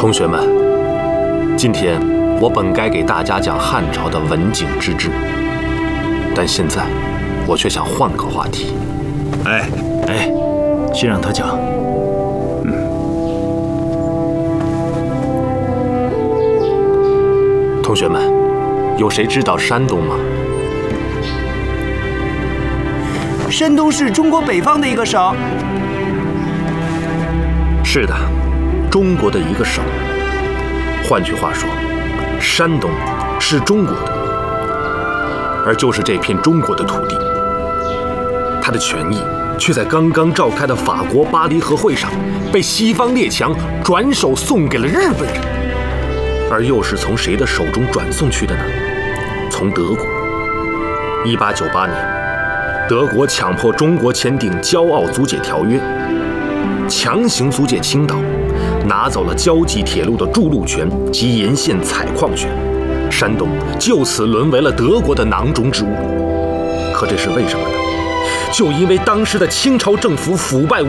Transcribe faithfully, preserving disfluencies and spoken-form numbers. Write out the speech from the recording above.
同学们，今天我本该给大家讲汉朝的文景之治，但现在我却想换个话题。 哎哎，先让他讲。嗯。 同学们，有谁知道山东吗？ 山东是中国北方的一个省。 是的，中国的一个省。换句话说，山东是中国的，而就是这片中国的土地，它的权益却在刚刚召开的法国巴黎和会上被西方列强转手送给了日本人。而又是从谁的手中转送去的呢？从德国。一八九八年，德国强迫中国签订《骄傲租界条约》，强行租界青岛，拿走了胶济铁路的筑路权及沿线采矿权，山东就此沦为了德国的囊中之物。可这是为什么呢？就因为当时的清朝政府腐败无